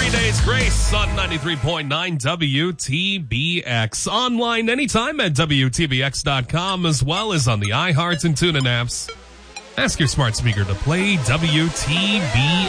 Days Grace on 93.9 WTBX. Online anytime at WTBX.com, as well as on the iHeart and TuneIn apps. Ask your smart speaker to play WTBX.